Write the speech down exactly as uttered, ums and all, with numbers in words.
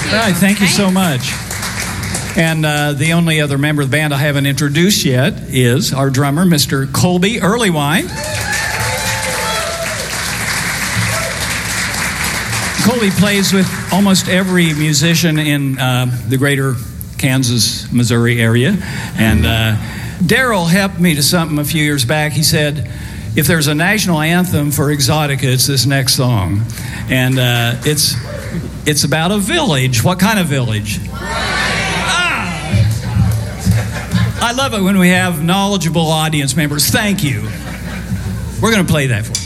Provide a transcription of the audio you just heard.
you. All right, thank you Thanks. so much. And uh, the only other member of the band I haven't introduced yet is our drummer, Mister Colby Earlywine. Colby plays with almost every musician in uh, the greater Kansas, Missouri area. And uh, Daryl helped me to something a few years back. He said, if there's a national anthem for Exotica, it's this next song. And uh, it's it's about a village. What kind of village? Ah! I love it when we have knowledgeable audience members. Thank you. We're going to play that for you.